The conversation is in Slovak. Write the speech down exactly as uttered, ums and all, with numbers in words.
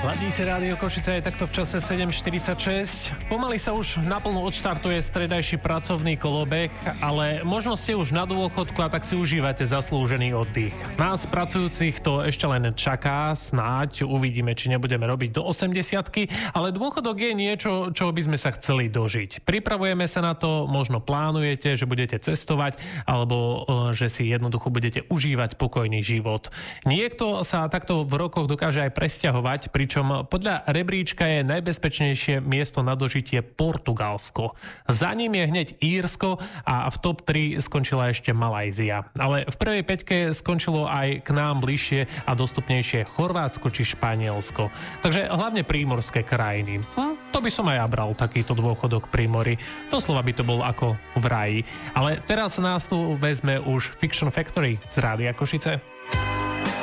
Ladíte Rádio Košice aj takto v čase sedem štyridsaťšesť. Pomaly sa už naplno odštartuje stredajší pracovný kolobeh, ale možno ste už na dôchodku a tak si užívate zaslúžený oddych. Nás pracujúcich to ešte len čaká, snáď uvidíme, či nebudeme robiť do osemdesiatky, ale dôchodok je niečo, čo by sme sa chceli dožiť. Pripravujeme sa na to, možno plánujete, že budete cestovať, alebo že si jednoducho budete užívať pokojný život. Niekto sa takto v rokoch dokáže aj presťahovať, pričom podľa rebríčka je najbezpečnejšie miesto na dožitie Portugalsko. Za ním je hneď Írsko a v top tri skončila ešte Malajzia. Ale v prvej peťke skončilo aj k nám bližšie a dostupnejšie Chorvátsko či Španielsko. Takže hlavne prímorské krajiny. Hm, to by som aj ja bral, takýto dôchodok pri mori. Doslova by to bol ako v raji. Ale teraz nás tu vezme už Fiction Factory z Rádia Košice.